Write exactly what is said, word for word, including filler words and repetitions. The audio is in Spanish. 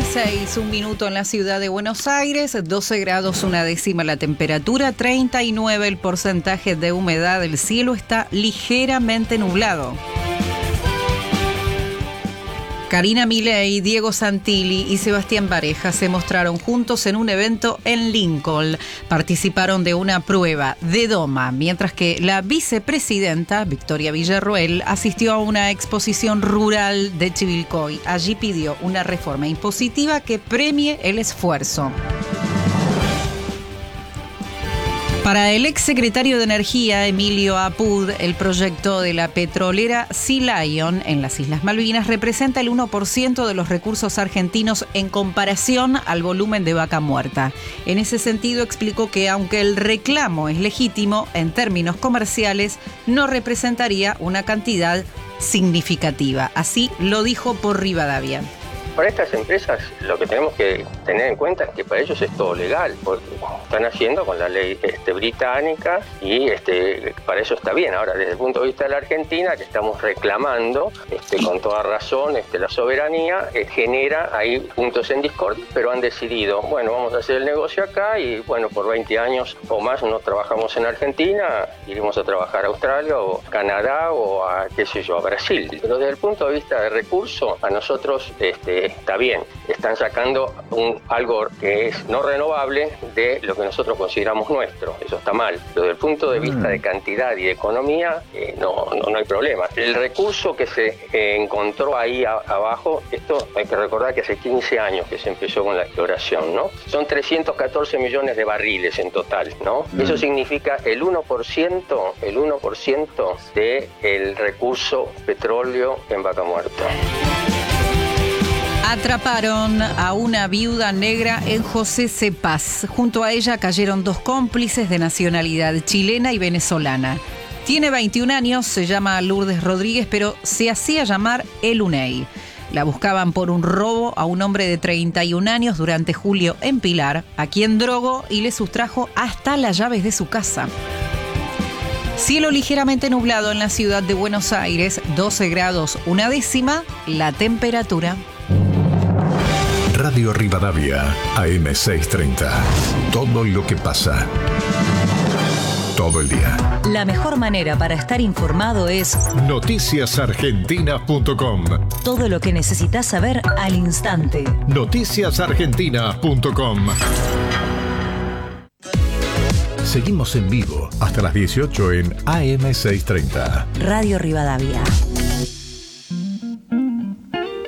dieciséis, un minuto en la ciudad de Buenos Aires, doce grados una décima la temperatura, treinta y nueve el porcentaje de humedad, el cielo está ligeramente nublado. Karina Milei, Diego Santilli y Sebastián Pareja se mostraron juntos en un evento en Lincoln. Participaron de una prueba de doma, mientras que la vicepresidenta, Victoria Villarroel, asistió a una exposición rural de Chivilcoy. Allí pidió una reforma impositiva que premie el esfuerzo. Para el exsecretario de Energía, Emilio Apud, el proyecto de la petrolera Sea Lion en las Islas Malvinas representa el uno por ciento de los recursos argentinos en comparación al volumen de Vaca Muerta. En ese sentido, explicó que aunque el reclamo es legítimo, en términos comerciales, no representaría una cantidad significativa. Así lo dijo por Rivadavia. Para estas empresas lo que tenemos que tener en cuenta es que para ellos es todo legal, porque están haciendo con la ley este, británica y este, para eso está bien. Ahora, desde el punto de vista de la Argentina, que estamos reclamando este, con toda razón este, la soberanía, eh, genera ahí puntos en discordia, pero han decidido, bueno, vamos a hacer el negocio acá y bueno, por veinte años o más no trabajamos en Argentina, iremos a trabajar a Australia o Canadá o a, qué sé yo, a Brasil. Pero desde el punto de vista de recursos, a nosotros este, está bien, están sacando un, algo que es no renovable de lo que nosotros consideramos nuestro, eso está mal. Pero desde el punto de vista de cantidad y de economía, eh, no, no, no hay problema. El recurso que se eh, encontró ahí a, abajo, esto hay que recordar que hace quince años que se empezó con la exploración, ¿no? Son trescientos catorce millones de barriles en total, ¿no? Mm. Eso significa el uno por ciento, el uno por ciento del recurso petróleo en Vaca Muerta. Atraparon a una viuda negra en José Cepaz. Junto a ella cayeron dos cómplices de nacionalidad chilena y venezolana. Tiene veintiún años, se llama Lourdes Rodríguez, pero se hacía llamar El Unei. La buscaban por un robo a un hombre de treinta y un años durante julio en Pilar, a quien drogó y le sustrajo hasta las llaves de su casa. Cielo ligeramente nublado en la ciudad de Buenos Aires, doce grados una décima la temperatura. Radio Rivadavia, A M seiscientos treinta. Todo lo que pasa. Todo el día. La mejor manera para estar informado es noticias argentina punto com. Todo lo que necesitas saber al instante. noticias argentina punto com. Seguimos en vivo hasta las dieciocho en A M seiscientos treinta. Radio Rivadavia.